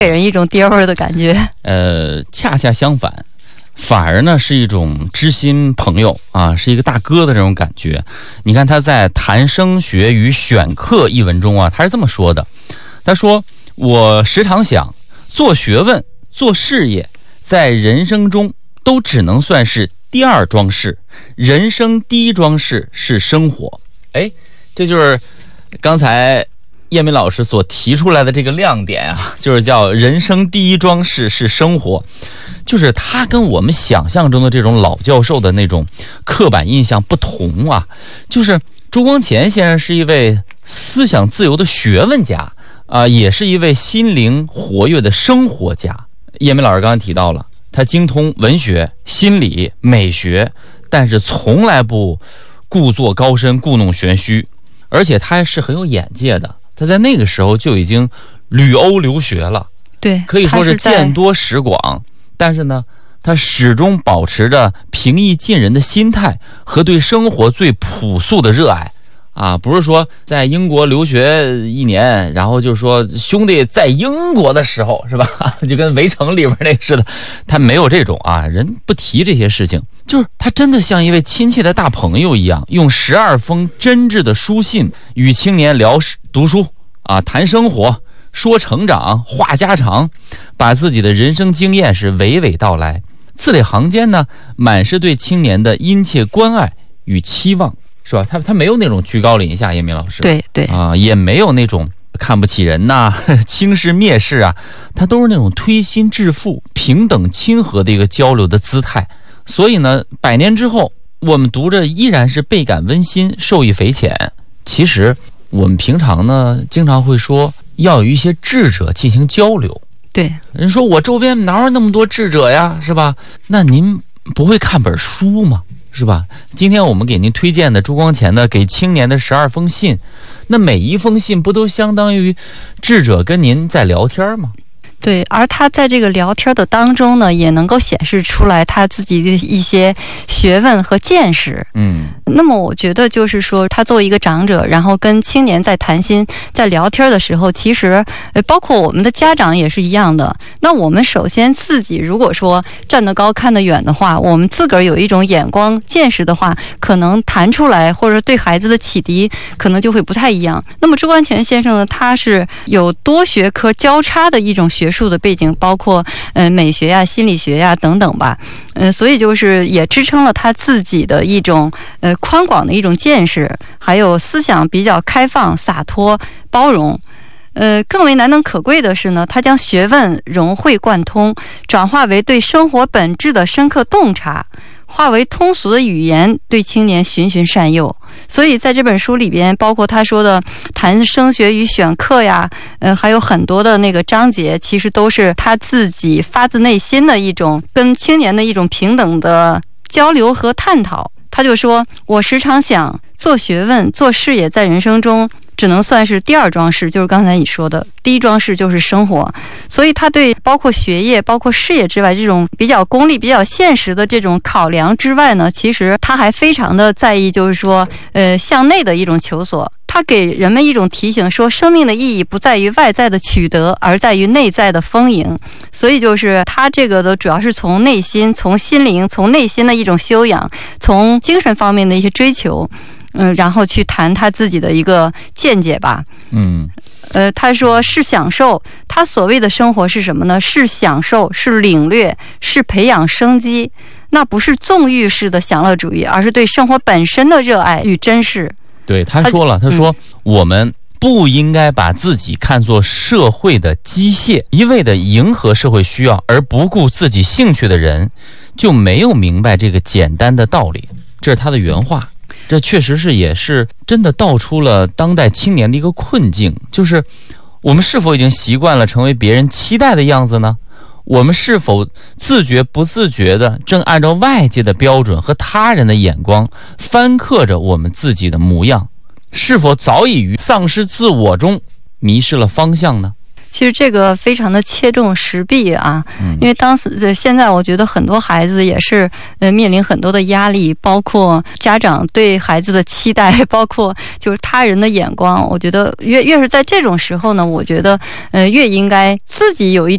给人一种爹味儿的感觉。 恰恰相反，反而呢是一种知心朋友啊，是一个大哥的这种感觉。你看他在《谈升学与选课》一文中啊，他是这么说的，他说：我时常想，做学问做事业在人生中都只能算是第二桩事，人生第一桩事是生活。这就是刚才叶明老师所提出来的这个亮点啊，就是叫人生第一桩事是生活。就是他跟我们想象中的这种老教授的那种刻板印象不同啊，就是朱光潜先生是一位思想自由的学问家啊，也是一位心灵活跃的生活家。叶明老师刚才提到了，他精通文学、心理、美学，但是从来不故作高深、故弄玄虚，而且他是很有眼界的。他在那个时候就已经旅欧留学了， 对， 可以说是见多识广。但是呢，他始终保持着平易近人的心态和对生活最朴素的热爱啊，不是说在英国留学1年，然后就说兄弟在英国的时候是吧，就跟围城里边那个似的，他没有这种啊，人不提这些事情，就是他真的像一位亲切的大朋友一样，用12封真挚的书信与青年聊读书啊，谈生活，说成长，话家常，把自己的人生经验是娓娓道来，字里行间呢满是对青年的殷切关爱与期望，是吧？他没有那种居高临下，叶明老师， 对对啊，也没有那种看不起人呐、轻视蔑视啊，他都是那种推心置腹、平等亲和的一个交流的姿态。所以呢，100年之后，我们读着依然是倍感温馨，受益匪浅。其实我们平常呢经常会说要有一些智者进行交流， 对， 人说我周边哪有那么多智者呀，是吧？那您不会看本书吗？是吧？今天我们给您推荐的朱光潜的给青年的12封信，那每一封信不都相当于智者跟您在聊天吗？ 对，而他在这个聊天的当中呢，也能够显示出来他自己的一些学问和见识。那么我觉得就是说，他作为一个长者，然后跟青年在谈心、在聊天的时候，其实包括我们的家长也是一样的。那我们首先自己如果说站得高看得远的话，我们自个儿有一种眼光见识的话，可能谈出来或者对孩子的启迪可能就会不太一样。那么朱光潜先生呢，他是有多学科交叉的一种学术的背景，包括美学呀、心理学呀等等吧。所以就是也支撑了他自己的一种宽广的一种见识，还有思想比较开放、洒脱、包容。更为难能可贵的是呢，他将学问融会贯通，转化为对生活本质的深刻洞察，化为通俗的语言，对青年循循善诱。所以在这本书里边，包括他说的谈升学与选课呀，还有很多的那个章节，其实都是他自己发自内心的一种跟青年的一种平等的交流和探讨。他就说，我时常想，做学问做事业在人生中只能算是第二桩事，就是刚才你说的，第一桩事就是生活。所以他对包括学业包括事业之外这种比较功利比较现实的这种考量之外呢，其实他还非常的在意，就是说向内的一种求索。他给人们一种提醒，说生命的意义不在于外在的取得，而在于内在的丰盈。所以就是他这个的主要是从内心、从心灵、从内心的一种修养，从精神方面的一些追求，然后去谈他自己的一个见解吧。他说是享受，他所谓的生活是什么呢？是享受，是领略，是培养生机。那不是纵欲式的享乐主义，而是对生活本身的热爱与珍视。 对，他说了，他说我们不应该把自己看作社会的机械，一味的迎合社会需要而不顾自己兴趣的人，就没有明白这个简单的道理。这是他的原话。这确实是也是真的道出了当代青年的一个困境，就是我们是否已经习惯了成为别人期待的样子呢？我们是否自觉不自觉的正按照外界的标准和他人的眼光翻刻着我们自己的模样？是否早已于丧失自我中迷失了方向呢？ 其实这个非常的切中时弊啊，因为现在我觉得很多孩子也是面临很多的压力，包括家长对孩子的期待，包括就是他人的眼光。我觉得越是在这种时候呢，我觉得越应该自己有一